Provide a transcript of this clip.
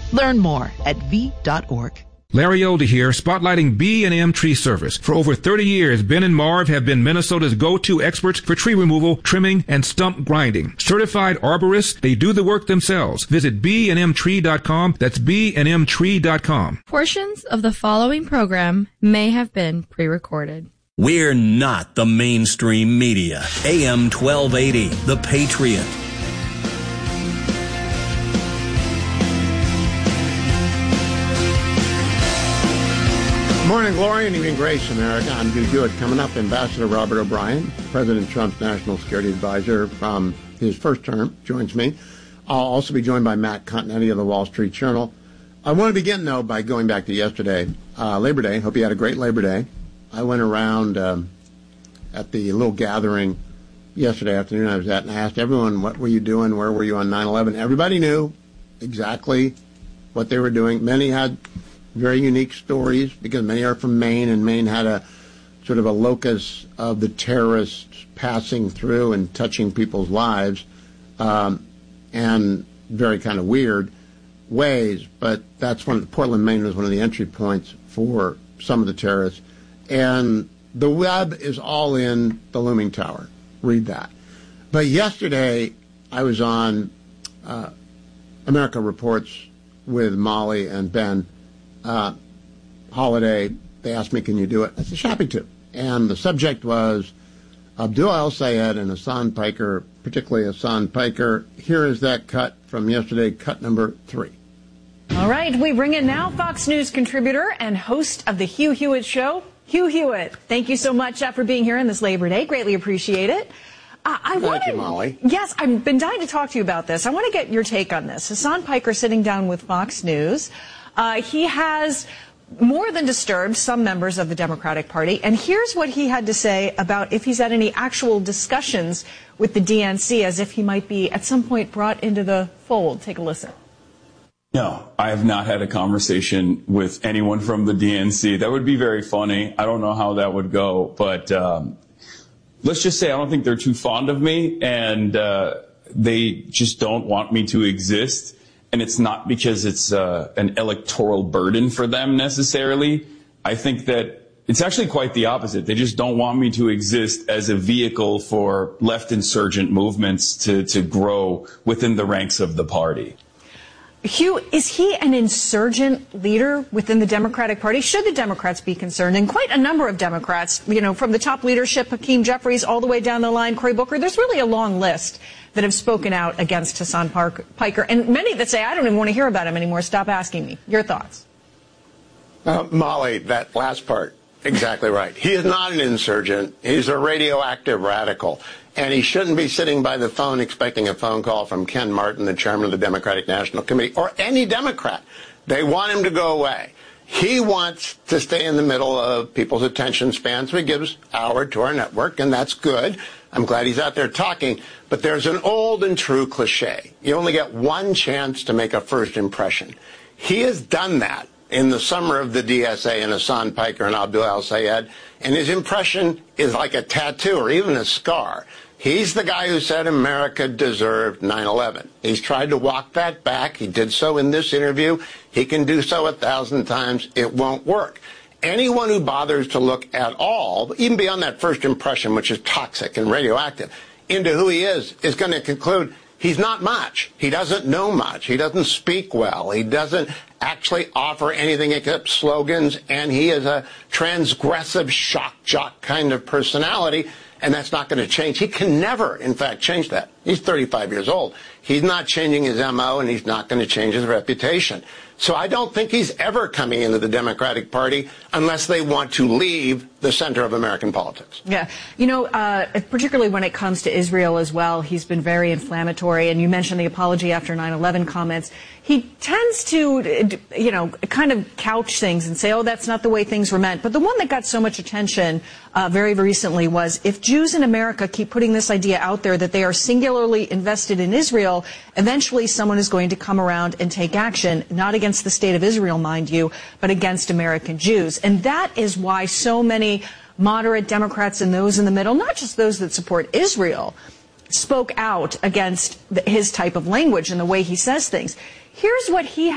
Learn more at v.org. Larry Older here, spotlighting B&M Tree Service. For over 30 years, Ben and Marv have been Minnesota's go-to experts for tree removal, trimming, and stump grinding. Certified arborists, they do the work themselves. Visit bnmtree.com. That's bnmtree.com. Portions of the following program may have been pre-recorded. We're not the mainstream media. AM 1280, The Patriot. Morning glory and evening grace, America. I'm Hugh Hewitt. Coming up, Ambassador Robert O'Brien, President Trump's national security advisor from his first term, joins me. I'll also be joined by Matt Continetti of the Wall Street Journal. I want to begin, though, by going back to yesterday, Labor Day. Hope you had a great Labor Day. I went around at the little gathering yesterday afternoon I was at, and I asked everyone, what were you doing? Where were you on 9/11? Everybody knew exactly what they were doing. Many had very unique stories because many are from Maine, and Maine had a sort of a locus of the terrorists passing through and touching people's lives, and very kind of weird ways. But that's Portland, Maine was one of the entry points for some of the terrorists. And the web is all in the looming tower. Read that. But yesterday I was on America Reports with Molly and Ben. Holiday, they asked me, can you do it? I said, happy to. And the subject was Abdul El-Sayed and Hassan Piker, particularly Hassan Piker. Here is that cut from yesterday, cut number 3. All right, we bring in now Fox News contributor and host of the Hugh Hewitt Show, Hugh Hewitt. Thank you so much for being here on this Labor Day. Greatly appreciate it. Thank you, Molly. Yes, I've been dying to talk to you about this. I want to get your take on this. Hassan Piker sitting down with Fox News. He has more than disturbed some members of the Democratic Party, and here's what he had to say about if he's had any actual discussions with the DNC, as if he might be at some point brought into the fold. Take a listen. No, I have not had a conversation with anyone from the DNC. That would be very funny. I don't know how that would go, but let's just say I don't think they're too fond of me, and they just don't want me to exist. And it's not because it's an electoral burden for them necessarily. I think that it's actually quite the opposite. They just don't want me to exist as a vehicle for left insurgent movements to grow within the ranks of the party. Hugh, is he an insurgent leader within the Democratic Party? Should the Democrats be concerned? And quite a number of Democrats, from the top leadership, Hakeem Jeffries, all the way down the line, Cory Booker, there's really a long list that have spoken out against Hassan Piker, and many that say, I don't even want to hear about him anymore. Stop asking me. Your thoughts? Molly, that last part, exactly right. He is not an insurgent. He's a radioactive radical. And he shouldn't be sitting by the phone expecting a phone call from Ken Martin, the chairman of the Democratic National Committee, or any Democrat. They want him to go away. He wants to stay in the middle of people's attention span, so he gives hour to our network, and that's good. I'm glad he's out there talking. But there's an old and true cliche. You only get one chance to make a first impression. He has done that in the summer of the DSA and Hassan Piker and Abdul El-Sayed, and his impression is like a tattoo or even a scar. He's the guy who said America deserved 9/11. He's tried to walk that back. He did so in this interview. He can do so 1,000 times. It won't work. Anyone who bothers to look at all, even beyond that first impression, which is toxic and radioactive, into who he is going to conclude he's not much. He doesn't know much. He doesn't speak well. He doesn't actually offer anything except slogans, and he is a transgressive shock jock kind of personality. And that's not going to change. He can never, in fact, change that. He's 35 years old. He's not changing his MO, and he's not going to change his reputation. So I don't think he's ever coming into the Democratic Party unless they want to leave the center of American politics. Yeah. Particularly when it comes to Israel as well, he's been very inflammatory. And you mentioned the apology after 9/11 comments. He tends to, kind of couch things and say, oh, that's not the way things were meant. But the one that got so much attention very recently was, if Jews in America keep putting this idea out there that they are singularly invested in Israel, eventually someone is going to come around and take action, not against the state of Israel, mind you, but against American Jews. And that is why so many moderate Democrats and those in the middle, not just those that support Israel, spoke out against his type of language and the way he says things. Here's what he